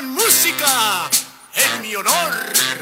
pongan música en mi honor.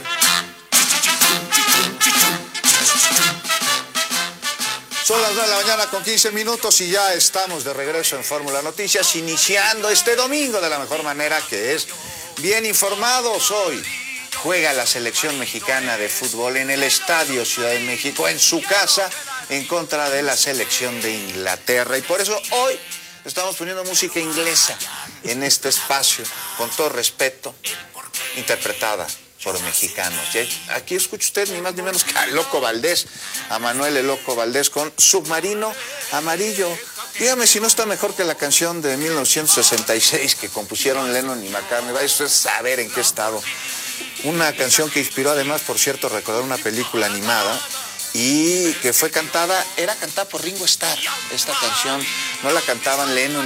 Son las 9 de la mañana con 15 minutos y ya estamos de regreso en Fórmula Noticias, iniciando este domingo de la mejor manera, que es bien informados. Hoy juega la selección mexicana de fútbol en el Estadio Ciudad de México, en su casa, en contra de la selección de Inglaterra. Y por eso hoy estamos poniendo música inglesa en este espacio, con todo respeto, interpretada por mexicanos. Aquí escucha usted ni más ni menos que a Loco Valdés, a Manuel el Loco Valdés con Submarino Amarillo. Dígame si no está mejor que la canción de 1966 que compusieron Lennon y McCartney. Vaya usted a saber en qué estado. Una canción que inspiró además, por cierto, recordar una película animada y que fue era cantada por Ringo Starr. Esta canción no la cantaban Lennon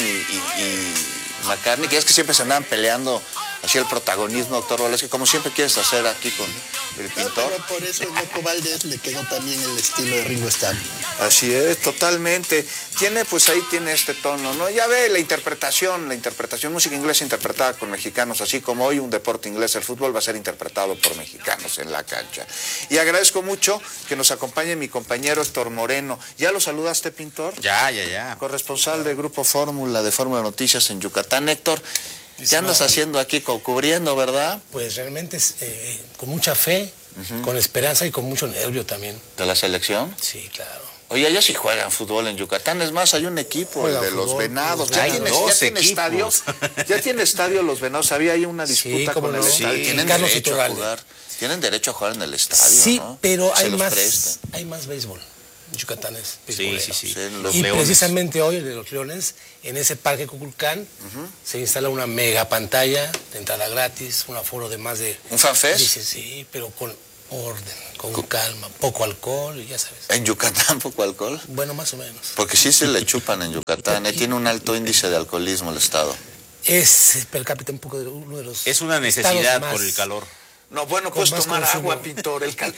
y McCartney, que es que siempre se andaban peleando así el protagonismo, doctor Valdés, que como siempre quieres hacer aquí con el pintor. Pero por eso el Loco Valdés le quedó también el estilo de Ringo Starr. Así es, totalmente. Pues ahí tiene este tono, ¿no? Ya ve la interpretación, música inglesa interpretada con mexicanos, así como hoy un deporte inglés, el fútbol, va a ser interpretado por mexicanos en la cancha. Y agradezco mucho que nos acompañe mi compañero Héctor Moreno. ¿Ya lo saludaste, pintor? Ya. Corresponsal del Grupo Fórmula, de Fórmula Noticias en Yucatán. Héctor, ¿qué andas haciendo aquí cubriendo, verdad? Pues realmente con mucha fe, con esperanza y con mucho nervio también. ¿De la selección? Sí, claro. Oye, ellos sí juegan fútbol en Yucatán. Es más, hay un equipo, el de los Venados. Ya tiene estadio. Ya tiene estadio los Venados. Había ahí una disputa con el estadio. Tienen derecho a jugar. Tienen derecho a jugar en el estadio, sí, ¿no? pero hay más béisbol. Yucatán es sí. Y precisamente hoy de los Leones, en ese parque Cuculcán, se instala una mega pantalla de entrada gratis, un aforo de más de... ¿Un fanfest? Sí, pero con orden, con calma, poco alcohol, y ya sabes. ¿En Yucatán poco alcohol? Bueno, más o menos. Porque sí se le chupan en Yucatán, tiene un alto índice de alcoholismo el estado. Es per cápita uno de los... Es una necesidad por el calor. No, bueno, pues tomar agua, pintor.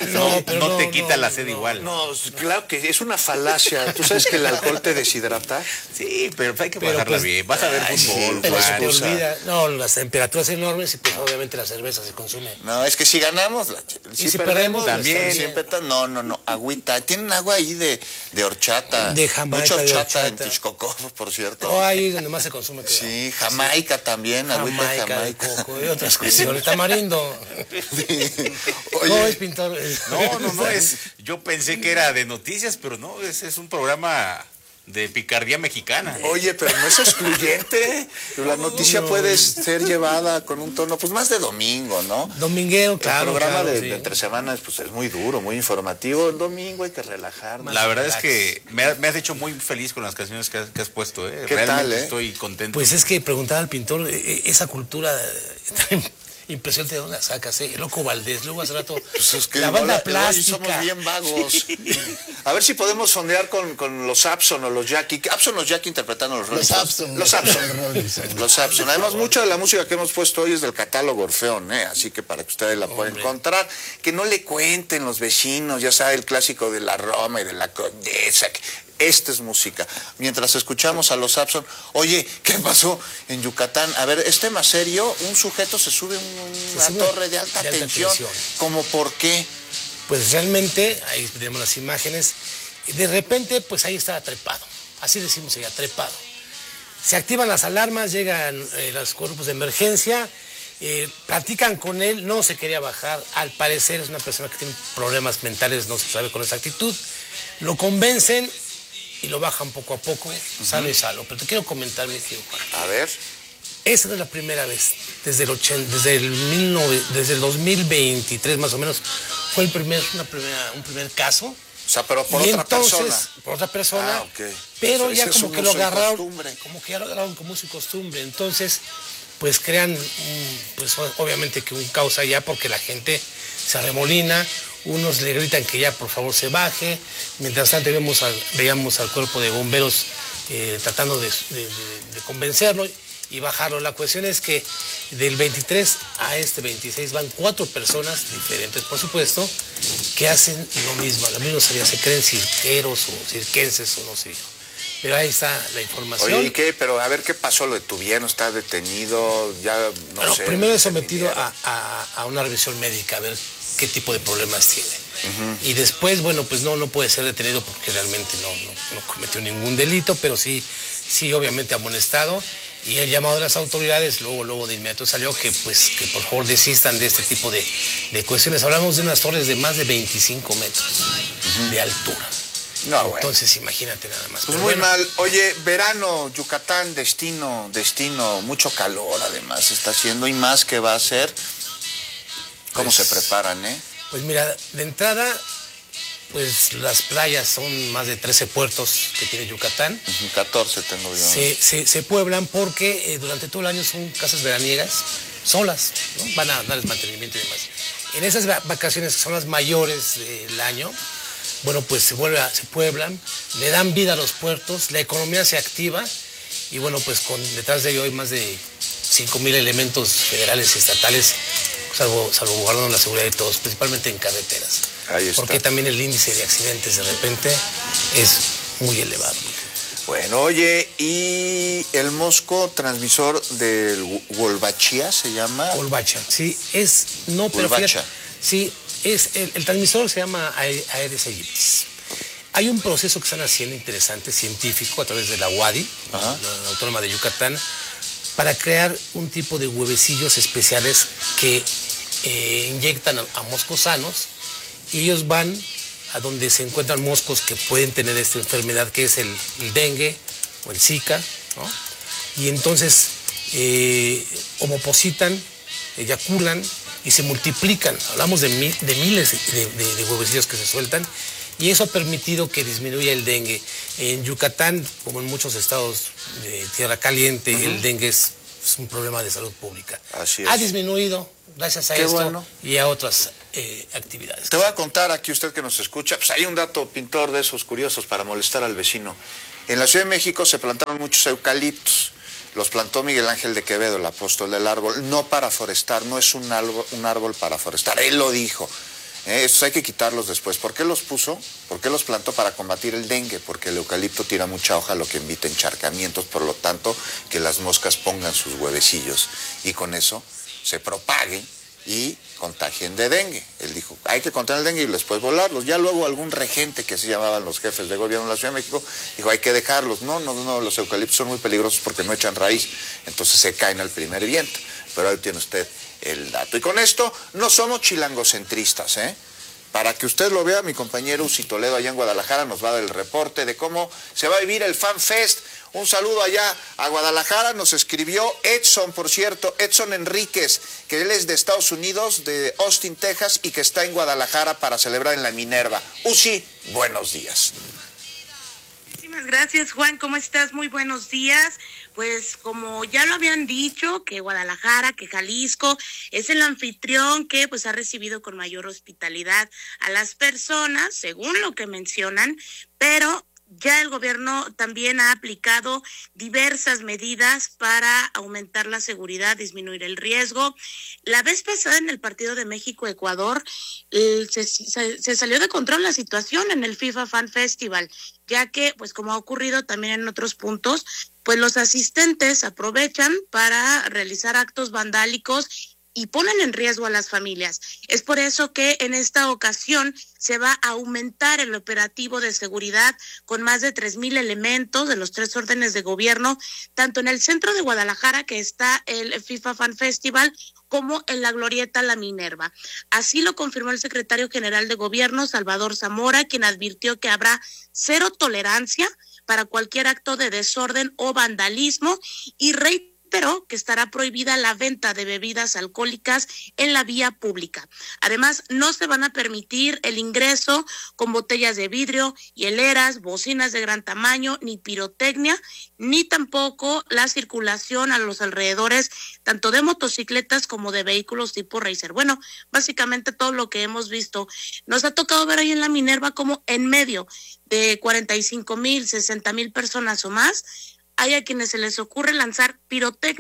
No te quita la sed igual. No, claro que es una falacia. ¿Tú sabes que el alcohol te deshidrata? Sí, pero hay que bajarla bien. Vas a ver fútbol. Pero se te olvida. No, las temperaturas enormes y pues obviamente la cerveza se consume. No, es que si ganamos, si perdemos también. No, agüita. Tienen agua ahí de horchata. De Jamaica. Mucha horchata en Texcoco, por cierto. No, ahí es donde más se consume. Sí, Jamaica también, agüita de Jamaica. De coco y otras cuestiones. Tamarindo. Sí. Oye, no, es pintor. No, yo pensé que era de noticias, pero no, es un programa de picardía mexicana. Oye, pero no es excluyente. La noticia puede ser llevada con un tono, pues más de domingo, ¿no? Dominguero, claro. El programa de entre semanas, pues es muy duro, muy informativo. El domingo hay que relajarnos. La verdad es que me has hecho muy feliz con las canciones que has puesto, ¿eh? ¿Qué Realmente tal, estoy contento. Pues es que preguntaba al pintor, esa cultura... Impresionante de dónde la sacas, ¿eh? El Loco Valdés, luego hace rato pues es que la banda plástica. Somos bien vagos. Sí. A ver si podemos sondear con los Abson o los Jackie. Abson o los Jackie interpretando los Rolling Stones. Los Abson. Además, mucha de la música que hemos puesto hoy es del catálogo Orfeón, ¿eh? Así que para que ustedes la puedan encontrar. Que no le cuenten los vecinos, ya sabe, el clásico de la Roma y de la Condesa. Esta es música. Mientras escuchamos a los Abson, oye, ¿qué pasó en Yucatán? A ver, es tema serio, un sujeto se sube a una torre de alta tensión. ¿Cómo por qué? Pues realmente, ahí tenemos las imágenes, y de repente, pues ahí estaba trepado. Así decimos ella, trepado. Se activan las alarmas, llegan los cuerpos de emergencia, platican con él, no se quería bajar. Al parecer es una persona que tiene problemas mentales, no se sabe con exactitud. Lo convencen y lo bajan poco a poco, sano y salvo. Pero te quiero comentar, mi tío. A ver. Esa no es la primera vez, desde el 2023 más o menos, fue un primer caso. O sea, pero por otra persona. Por otra persona. Okay. Pero ya como que lo agarraron, como su costumbre. Entonces, pues crean, pues obviamente que un caos allá porque la gente se arremolina. Unos le gritan que ya por favor se baje. Mientras tanto veíamos al cuerpo de bomberos tratando de convencerlo y bajarlo. La cuestión es que del 23 a este 26 van 4 personas diferentes, por supuesto, que hacen lo mismo. La misma salida, se creen cirqueros o cirquenses o no sé yo. Pero ahí está la información. Oye, ¿y qué? Pero a ver, ¿qué pasó? ¿Lo detuvieron? ¿Está detenido? Ya no Bueno, sé. primero es sometido a una revisión médica, a ver qué tipo de problemas tiene. Y después, bueno, pues no puede ser detenido porque realmente no cometió ningún delito, pero sí, obviamente amonestado. Y el llamado de las autoridades, luego de inmediato salió que por favor desistan de este tipo de cuestiones. Hablamos de unas torres de más de 25 metros de altura. No, bueno. Entonces, imagínate nada más. Pues muy mal. Oye, verano, Yucatán, destino, mucho calor además está haciendo y más que va a hacer. ¿Cómo se preparan, Pues mira, de entrada, pues las playas son más de 13 puertos que tiene Yucatán. 14 tengo yo. Se pueblan porque durante todo el año son casas veraniegas solas, ¿no? Van a darles mantenimiento y demás. En esas vacaciones que son las mayores del año, bueno, pues se pueblan, le dan vida a los puertos, la economía se activa y bueno, pues detrás de ello hay más de 5,000 elementos federales y estatales salvaguardando la seguridad de todos, principalmente en carreteras. Ahí está. Porque también el índice de accidentes de repente es muy elevado. Bueno, oye, y el Mosco transmisor del Wolbachia se llama. Wolbachia, sí, pero Wolbachia. Sí, el transmisor se llama Aedes aegyptis. Hay un proceso que están haciendo interesante, científico, a través de la UADY, la Autónoma de Yucatán, para crear un tipo de huevecillos especiales que inyectan a moscos sanos y ellos van a donde se encuentran moscos que pueden tener esta enfermedad que es el dengue o el Zika, ¿no? Y entonces ovopositan, eyaculan y se multiplican. Hablamos de miles de huevecillos que se sueltan y eso ha permitido que disminuya el dengue. En Yucatán, como en muchos estados de tierra caliente, el dengue es un problema de salud pública. Así es. Ha disminuido gracias a Qué esto bueno. y a otras actividades. Te voy a contar aquí, usted que nos escucha, pues hay un dato pintor de esos curiosos para molestar al vecino. En la Ciudad de México se plantaron muchos eucaliptos. Los plantó Miguel Ángel de Quevedo, el apóstol del árbol, no para forestar, no es un árbol para forestar. Él lo dijo. Estos hay que quitarlos después. ¿Por qué los puso? ¿Por qué los plantó? Para combatir el dengue, porque el eucalipto tira mucha hoja, lo que invita encharcamientos, por lo tanto, que las moscas pongan sus huevecillos y con eso se propaguen y contagien de dengue. Él dijo, hay que contener el dengue y después volarlos. Ya luego algún regente, que se llamaban los jefes de gobierno de la Ciudad de México, dijo, hay que dejarlos. No, los eucaliptos son muy peligrosos porque no echan raíz, entonces se caen al primer viento. Pero ahí tiene usted el dato. Y con esto no somos chilangocentristas, Para que usted lo vea, mi compañero Uzi Toledo allá en Guadalajara nos va a dar el reporte de cómo se va a vivir el Fan Fest. Un saludo allá a Guadalajara, nos escribió Edson, por cierto, Edson Enríquez, que él es de Estados Unidos, de Austin, Texas, y que está en Guadalajara para celebrar en la Minerva. Uzi, buenos días. Muchísimas gracias, Juan, ¿cómo estás? Muy buenos días. Pues como ya lo habían dicho, que Guadalajara, que Jalisco es el anfitrión que pues ha recibido con mayor hospitalidad a las personas, según lo que mencionan, pero ya el gobierno también ha aplicado diversas medidas para aumentar la seguridad, disminuir el riesgo. La vez pasada en el partido de México-Ecuador se salió de control la situación en el FIFA Fan Festival, ya que, pues como ha ocurrido también en otros puntos, pues los asistentes aprovechan para realizar actos vandálicos y ponen en riesgo a las familias. Es por eso que en esta ocasión se va a aumentar el operativo de seguridad con más de 3,000 elementos de los 3 órdenes de gobierno, tanto en el centro de Guadalajara, que está el FIFA Fan Festival, como en la Glorieta La Minerva. Así lo confirmó el secretario general de Gobierno, Salvador Zamora, quien advirtió que habrá 0 tolerancia para cualquier acto de desorden o vandalismo y reiteró que estará prohibida la venta de bebidas alcohólicas en la vía pública. Además, no se van a permitir el ingreso con botellas de vidrio, hieleras, bocinas de gran tamaño, ni pirotecnia, ni tampoco la circulación a los alrededores, tanto de motocicletas como de vehículos tipo racer. Bueno, básicamente todo lo que hemos visto. Nos ha tocado ver ahí en la Minerva como en medio de 45,000, 60,000 personas o más, hay a quienes se les ocurre lanzar pirotecnia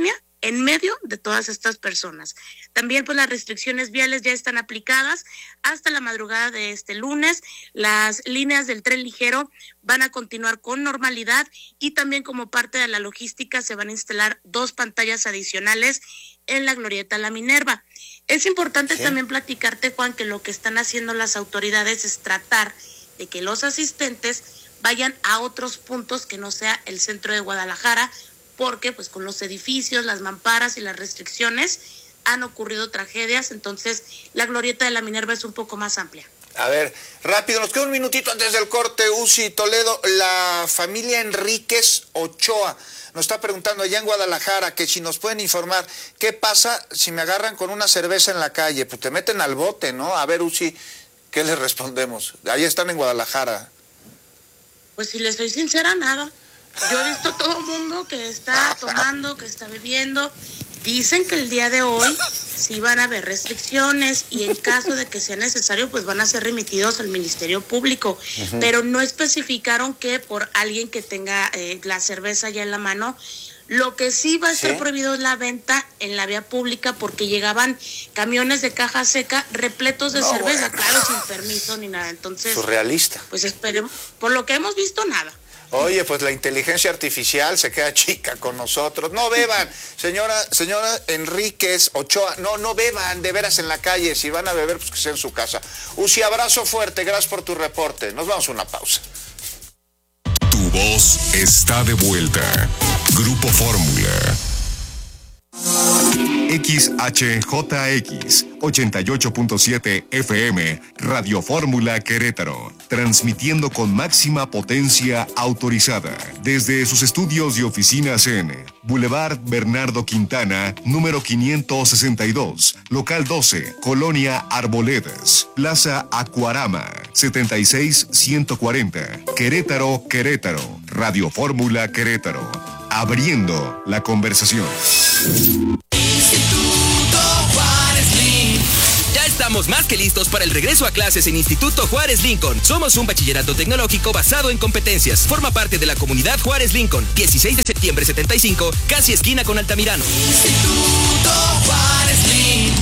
en medio de todas estas personas. También pues las restricciones viales ya están aplicadas hasta la madrugada de este lunes. Las líneas del tren ligero van a continuar con normalidad y también como parte de la logística se van a instalar 2 pantallas adicionales en la glorieta La Minerva. Es importante también platicarte, Juan, que lo que están haciendo las autoridades es tratar de que los asistentes vayan a otros puntos que no sea el centro de Guadalajara, porque pues con los edificios, las mamparas y las restricciones han ocurrido tragedias, entonces la glorieta de La Minerva es un poco más amplia. A ver, rápido, nos queda un minutito antes del corte. Uzi Toledo, la familia Enríquez Ochoa nos está preguntando allá en Guadalajara que si nos pueden informar qué pasa si me agarran con una cerveza en la calle. Pues te meten al bote, ¿no? A ver, Uzi, ¿qué les respondemos? Ahí están en Guadalajara. Pues si les soy sincera, nada. Yo he visto todo el mundo que está tomando, que está bebiendo. Dicen que el día de hoy sí van a haber restricciones y en caso de que sea necesario, pues van a ser remitidos al Ministerio Público. Pero no especificaron que por alguien que tenga la cerveza ya en la mano. Lo que sí va a ser prohibido es la venta en la vía pública porque llegaban camiones de caja seca repletos de cerveza, claro, sin permiso ni nada. Entonces, surrealista. Pues esperemos, por lo que hemos visto, nada. Oye, pues la inteligencia artificial se queda chica con nosotros. No beban, señora Enríquez Ochoa, no beban de veras en la calle. Si van a beber, pues que sea en su casa. Uzi, abrazo fuerte, gracias por tu reporte. Nos vamos a una pausa. Tu voz está de vuelta. Grupo Fórmula. XHJX 88.7 FM, Radio Fórmula Querétaro, transmitiendo con máxima potencia autorizada desde sus estudios y oficinas en Boulevard Bernardo Quintana, número 562, local 12, Colonia Arboledas, Plaza Acuarama, 76140, Querétaro, Radio Fórmula Querétaro, abriendo la conversación. Estamos más que listos para el regreso a clases en Instituto Juárez Lincoln. Somos un bachillerato tecnológico basado en competencias. Forma parte de la comunidad Juárez Lincoln. 16 de septiembre 75, casi esquina con Altamirano. Instituto Juárez Lincoln.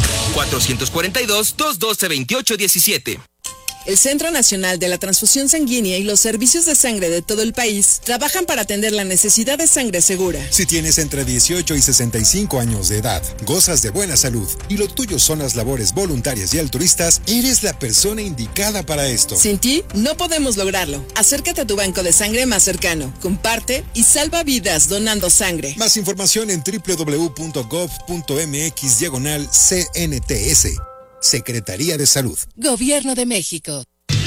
442-212-2817. El Centro Nacional de la Transfusión Sanguínea y los servicios de sangre de todo el país trabajan para atender la necesidad de sangre segura. Si tienes entre 18 y 65 años de edad, gozas de buena salud y lo tuyo son las labores voluntarias y altruistas, eres la persona indicada para esto. Sin ti, no podemos lograrlo. Acércate a tu banco de sangre más cercano, comparte y salva vidas donando sangre. Más información en www.gov.mx/CNTS. Secretaría de Salud. Gobierno de México.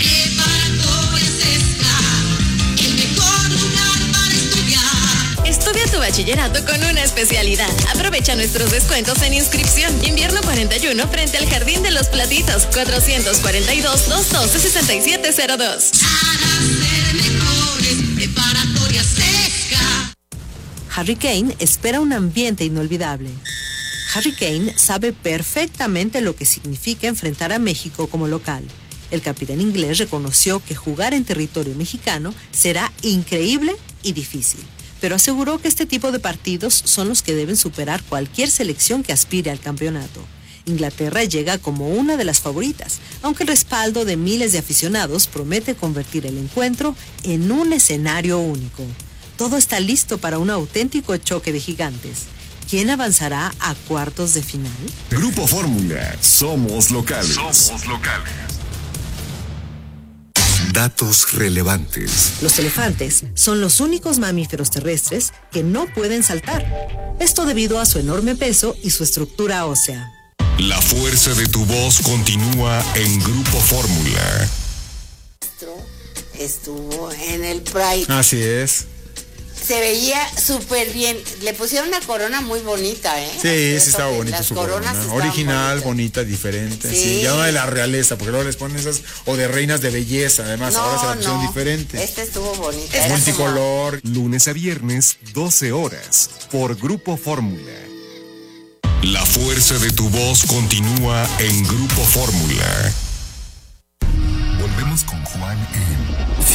Estudia tu bachillerato con una especialidad. Aprovecha nuestros descuentos en inscripción. Invierno 41 frente al Jardín de los Platitos. 442-212-6702. Harry Kane espera un ambiente inolvidable. Harry Kane sabe perfectamente lo que significa enfrentar a México como local. El capitán inglés reconoció que jugar en territorio mexicano será increíble y difícil, pero aseguró que este tipo de partidos son los que deben superar cualquier selección que aspire al campeonato. Inglaterra llega como una de las favoritas, aunque el respaldo de miles de aficionados promete convertir el encuentro en un escenario único. Todo está listo para un auténtico choque de gigantes. ¿Quién avanzará a cuartos de final? Grupo Fórmula, somos locales. Datos relevantes. Los elefantes son los únicos mamíferos terrestres que no pueden saltar. Esto debido a su enorme peso y su estructura ósea. La fuerza de tu voz continúa en Grupo Fórmula. Estuvo en el Pride. Así es. Se veía súper bien. Le pusieron una corona muy bonita, ¿eh? Sí, sí estaba bonita su corona. Original, bonita, diferente. Sí, ya no de la realeza, porque luego les ponen esas, o de reinas de belleza, además, no, ahora se la pusieron diferente. Este estuvo bonito. Multicolor. Lunes a viernes, 12 horas, por Grupo Fórmula. La fuerza de tu voz continúa en Grupo Fórmula. Volvemos con Juan en